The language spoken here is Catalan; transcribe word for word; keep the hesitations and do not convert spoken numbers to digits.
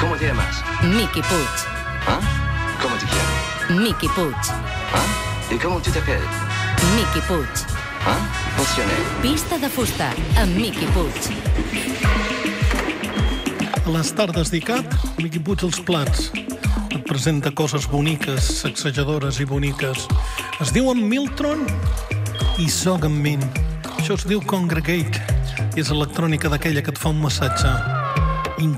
¿Cómo te llamas? Miqui Puig. ¿Ah? ¿Cómo te llamas? Miqui Puig. ¿Ah? ¿Y cómo tú te apelles? Miqui Puig. ¿Ah? Funcioné. Pista de fusta amb Miqui Puig. A les tardes d'ICAT, Miqui Puig als plats. Et presenta coses boniques, sacsejadores i boniques. Es diuen Miltron i Soggamin. Això es diu Congregate i és electrònica d'aquella que et fa un massatge.